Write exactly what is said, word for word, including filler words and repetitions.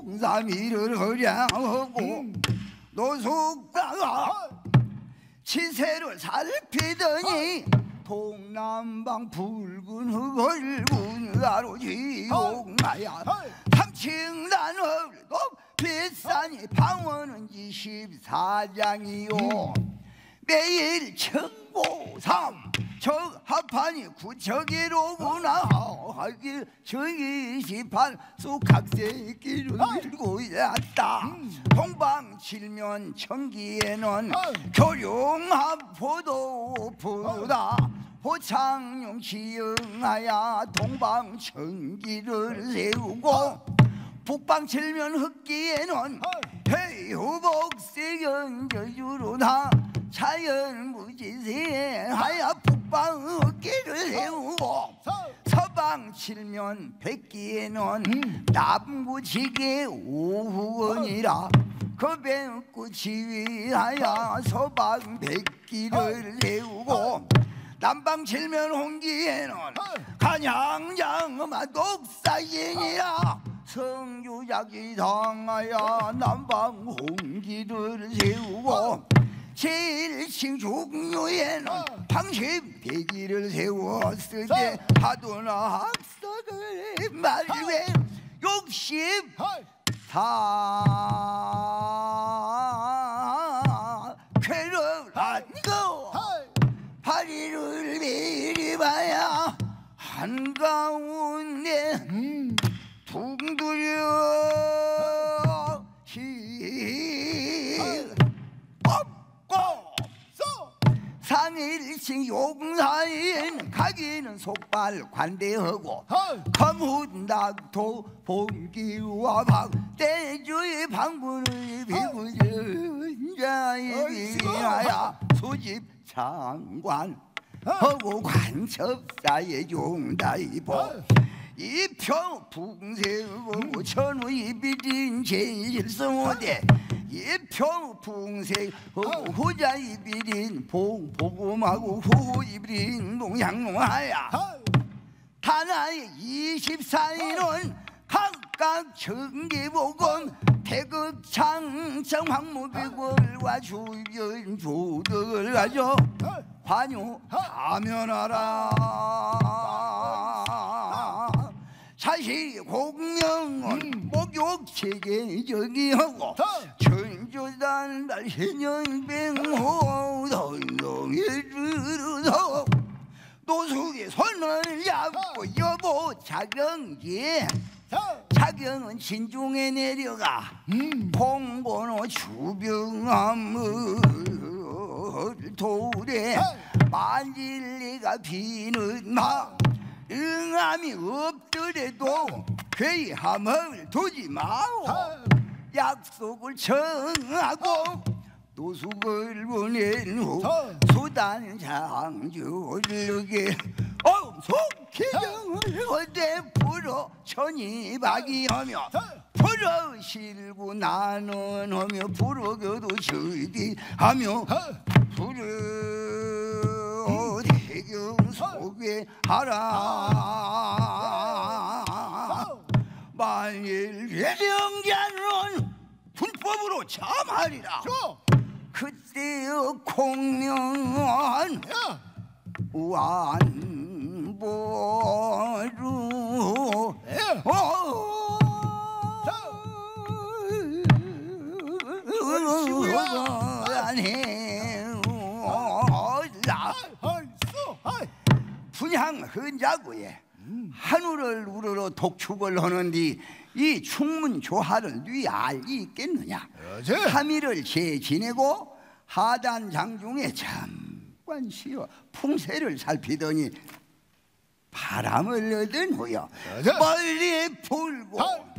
홍삼이를 허량하고 음. 노숙다가 치세를 살피더니 동남방 붉은 흙을 가로지용하야 삼 층 단월도 비싸니 방원은 이십사 장이요 매일 청고삼 저 합판이 구척이로구나 하길 저이십팔 쑥학새끼를 들고 있다 동방 칠면 청기에는 교룡합포도 부다 호창용 지영하야 동방 청기를 세우고 북방 칠면 흑기에는 해유복세경 저주로다 자연무지세하야 북방 흑기를 세우고 서방 칠면 백기에는 남구지게 오후원이라 거백구 지휘하야 서방 백기를 세우고 남방 칠면 홍기에는 간양장마 독사인이라 성주작이 당하야 남방 홍기를 세우고 칠층 중류에는 방심 대기를 세웠을 때 하도나 학석을 말외 육십사 쾌를 안고 파리를 미리 봐야 한가운데 음. 둥두려 시 없고 상일층 용사인 가기는 속발 관대하고 검훈닥도 봉기와 박대주의 방군의 비구전자의 비하야 소집 장관 하고 관첩사의 용다이보 이평 풍세고 천우이 비린 제일성호대 이평 풍세고 후자이 비린 봉보금하고 후이 비린 농양농하야 하나의 이십사인은 각각 청계복원 태극창청 황무비골과 주변 조덕을 가져 관여하면하라 사실 공명은 목욕체계 정의하고 천조단 달해년병호 던동에 들어서 노숙의 손을 잡고 여보 자경지 자경은 진중에 내려가 봉건호 주병함을 도래 만질리가 비는 마 응함이 없더라도 괴함을 두지 마오 약속을 청하고 노숙을 보낸 후 수단 장주르게 엄속기정을 어제 풀어 천이박이하며 풀어 실고 나는 하며 풀어겨도 절기하며 풀어 대경 속에 하라 만일 대령자는 불법으로 참하리라 그때의 공명한 완보루 분향 헌자구에 하늘을 우러러 독축을 하는디 이 충문 조화를 네 알기 있겠느냐 삼 일을 재 지내고 하단 장중에 잠깐 쉬어 풍세를 살피더니 바람을 얻은 후여 멀리 불고